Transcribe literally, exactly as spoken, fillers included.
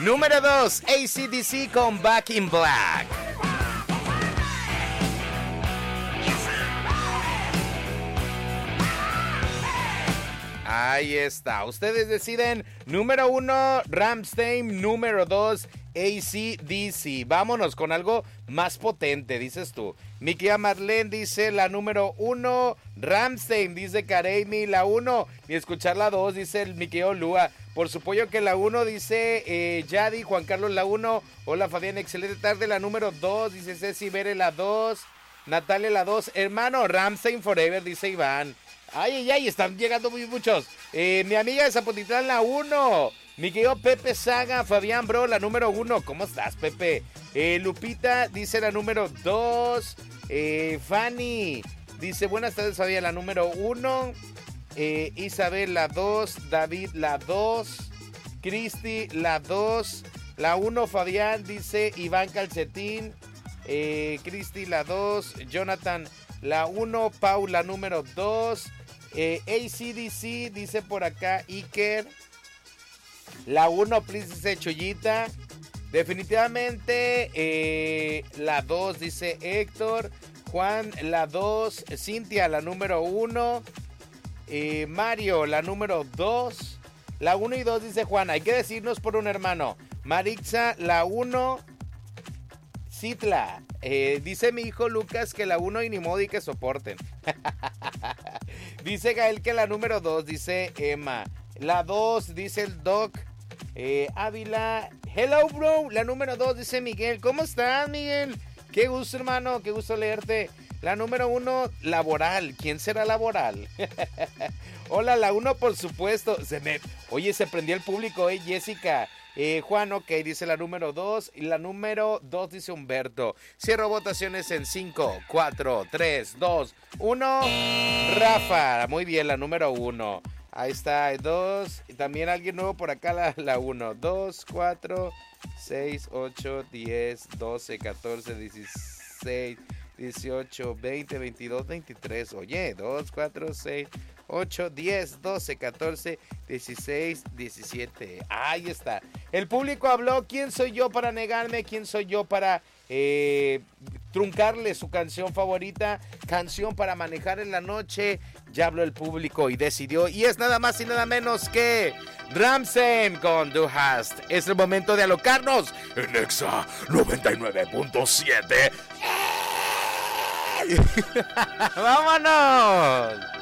Número dos, A C D C con Back in Black. Ahí está, ustedes deciden. Número uno, Rammstein. Número dos, A C D C. Vámonos con algo más potente, dices tú. Mi querida Marlene dice la número uno, Rammstein, dice Karemi, la uno. Y escuchar la dos, dice el mi querido Lua. Por su pollo que la uno, dice eh, Yadi, Juan Carlos la uno. Hola Fabián, excelente tarde. La número dos, dice Ceci Bere la dos. Natalia la dos. Hermano, Rammstein Forever, dice Iván. Ay, ay, ay, están llegando muy muchos. Eh, mi amiga de Zapotitlán, la uno. Mi querido Pepe Saga, Fabián Bro, la número uno. ¿Cómo estás, Pepe? Eh, Lupita dice la número dos. Eh, Fanny dice, buenas tardes, Fabián, la número uno. Eh, Isabel, la dos. David, la dos. Cristi, la dos. La uno, Fabián, dice Iván Calcetín. Eh, Cristi, la dos. Jonathan, la uno. Pau, la número dos. Eh, A C D C, dice por acá Iker. La uno, Princesa Chollita. Definitivamente eh, la dos, dice Héctor. Juan, la dos. Cintia, la número uno. Eh, Mario, la número dos. La uno y dos, dice Juan. Hay que decirnos por un hermano. Marixa, la uno. Citla, eh, dice mi hijo Lucas que la uno y ni modo y que soporten. Dice Gael que la número dos, dice Emma. La dos, dice el Doc. Eh, Ávila, hello bro. La número dos, dice Miguel. ¿Cómo estás, Miguel? Qué gusto, hermano, qué gusto leerte. La número uno, Laboral. ¿Quién será Laboral? Hola, la uno, por supuesto. Se me... Oye, se prendió el público, eh, Jessica. Eh, Juan, ok, dice la número dos. Y la número dos dice Humberto. Cierro votaciones en cinco, cuatro, tres, dos, uno. Rafa, muy bien, la número uno. Ahí está, dos. Y también alguien nuevo por acá, la uno. dos, cuatro, seis, ocho, diez, doce, catorce, dieciséis, dieciocho, veinte, veintidós, veintitrés. Oye, dos, cuatro, seis, ocho, diez, doce, catorce, dieciséis, diecisiete. Ahí está. El público habló. ¿Quién soy yo para negarme? ¿Quién soy yo para eh, truncarle su canción favorita? Canción para manejar en la noche. Ya habló el público y decidió. Y es nada más y nada menos que Rammstein con Du Hast. Es el momento de alocarnos en Exa noventa y nueve punto siete. ¡Vámonos!